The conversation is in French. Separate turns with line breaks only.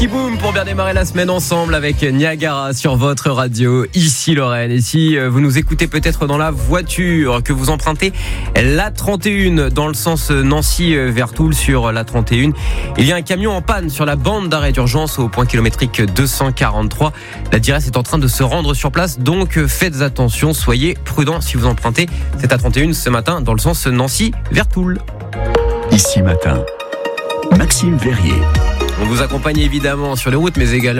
Boum pour bien démarrer la semaine ensemble avec Niagara sur votre radio, ici Lorraine. Et si vous nous écoutez peut-être dans la voiture, que vous empruntez la 31 dans le sens Nancy vers Toul sur la 31, il y a un camion en panne sur la bande d'arrêt d'urgence au point kilométrique 243. La DIRES est en train de se rendre sur place, donc faites attention, soyez prudents si vous empruntez cette A31 ce matin dans le sens Nancy vers Toul.
Ici matin, Maxime Verrier.
On vous accompagne évidemment sur les routes, mais également